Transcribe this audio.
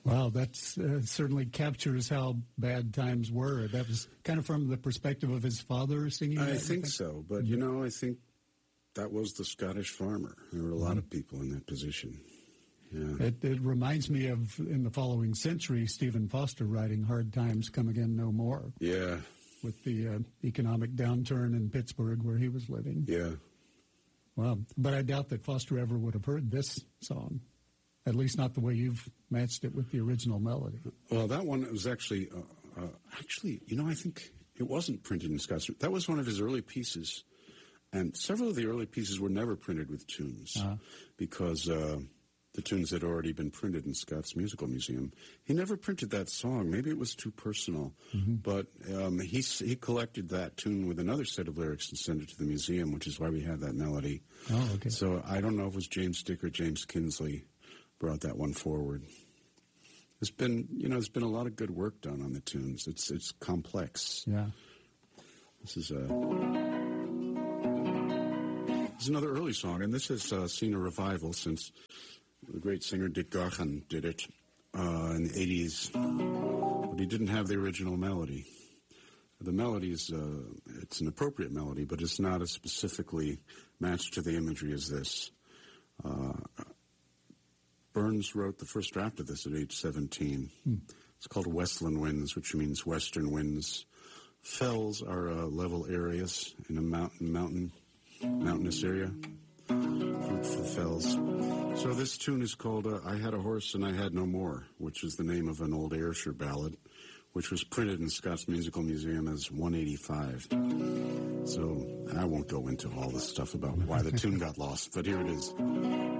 Wow, that certainly captures how bad times were. That was kind of from the perspective of his father singing that? I think so, but, I think that was the Scottish farmer. There were a lot of people in that position. Yeah. It reminds me of, in the following century, Stephen Foster writing Hard Times Come Again No More. Yeah. With the economic downturn in Pittsburgh where he was living. Yeah. Well, but I doubt that Foster ever would have heard this song. At least not the way you've matched it with the original melody. Well, that one was actually, I think it wasn't printed in Scots. That was one of his early pieces. And several of the early pieces were never printed with tunes because the tunes had already been printed in Scott's Musical Museum. He never printed that song. Maybe it was too personal. But he collected that tune with another set of lyrics and sent it to the museum, which is why we have that melody. Oh, okay. So I don't know if it was James Dick or James Kinsley brought that one forward. There's been a lot of good work done on the tunes. It's complex. Yeah. This is another early song, and this has seen a revival since the great singer Dick Gaughan did it in the 80s, but he didn't have the original melody. The melody is it's an appropriate melody, but it's not as specifically matched to the imagery as this. Burns wrote the first draft of this at age 17. It's called Westland Winds, which means western winds. Fells are level areas in a mountainous area. Fruitful fells. So this tune is called I Had a Horse and I Had No More, which is the name of an old Ayrshire ballad, which was printed in Scott's Musical Museum as 185. So I won't go into all the stuff about why the tune got lost, but here it is.